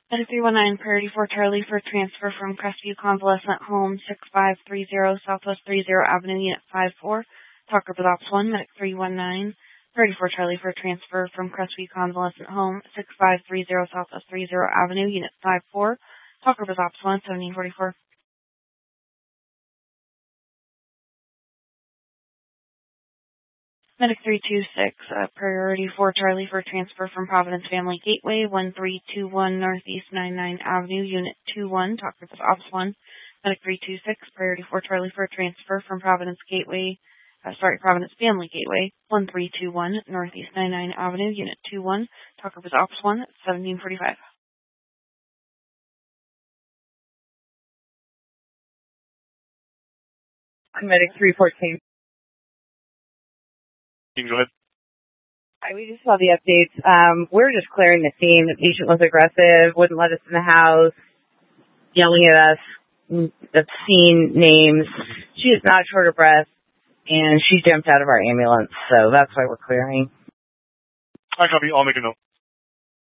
Medic 319, Priority 4 Charlie for transfer from Crestview Convalescent Home, 6530 Southwest 30 Avenue, Unit 54. Talk with Ops 1, Medic 319, Priority 4 Charlie for transfer from Crestview Convalescent Home, 6530 Southwest 30 Avenue, Unit 54. Talk with Ops 1, 1744. Medic 326, Priority 4 Charlie for transfer from Providence Family Gateway, 1321 Northeast 99 Avenue, Unit 21. Talk with Ops 1. Medic 326, Priority 4 Charlie for transfer from Providence Providence Family Gateway, 1321 Northeast 99 Avenue, Unit 21. Talk with Ops 1 at 1745. Medic 314. You can go ahead. We just saw the updates. We're just clearing the scene. The patient was aggressive, wouldn't let us in the house, yelling at us, obscene names. She is not short of breath, and she jumped out of our ambulance, so that's why we're clearing. I copy. I'll make a note.